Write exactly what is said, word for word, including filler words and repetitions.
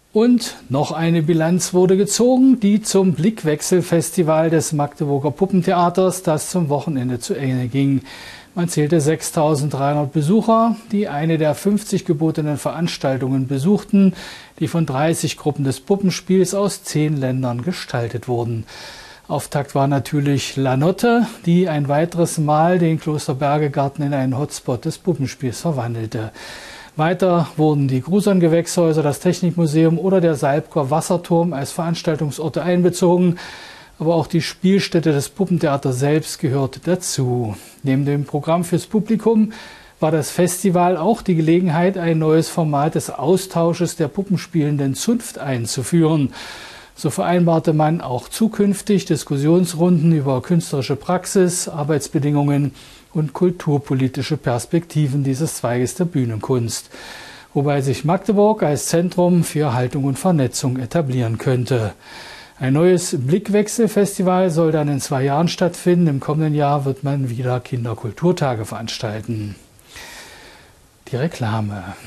Und noch eine Bilanz wurde gezogen, die zum Blickwechsel-Festival des Magdeburger Puppentheaters, das zum Wochenende zu Ende ging. Man zählte sechstausenddreihundert Besucher, die eine der fünfzig gebotenen Veranstaltungen besuchten, die von dreißig Gruppen des Puppenspiels aus zehn Ländern gestaltet wurden. Auftakt war natürlich La Notte, die ein weiteres Mal den Kloster Bergegarten in einen Hotspot des Puppenspiels verwandelte. Weiter wurden die Grusern-Gewächshäuser, das Technikmuseum oder der Salbker Wasserturm als Veranstaltungsorte einbezogen. Aber auch die Spielstätte des Puppentheaters selbst gehörte dazu. Neben dem Programm fürs Publikum war das Festival auch die Gelegenheit, ein neues Format des Austausches der puppenspielenden Zunft einzuführen. So vereinbarte man auch zukünftig Diskussionsrunden über künstlerische Praxis, Arbeitsbedingungen und kulturpolitische Perspektiven dieses Zweiges der Bühnenkunst, wobei sich Magdeburg als Zentrum für Haltung und Vernetzung etablieren könnte. Ein neues Blickwechsel-Festival soll dann in zwei Jahren stattfinden. Im kommenden Jahr wird man wieder Kinderkulturtage veranstalten. Die Reklame.